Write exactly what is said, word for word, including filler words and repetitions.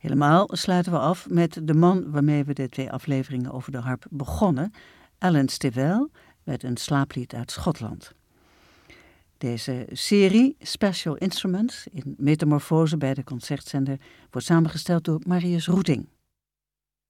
Helemaal sluiten we af met de man waarmee we de twee afleveringen over de harp begonnen, Alan Stivell, met een slaaplied uit Schotland. Deze serie Special Instruments in Metamorfose bij de Concertzender wordt samengesteld door Marius Roeting.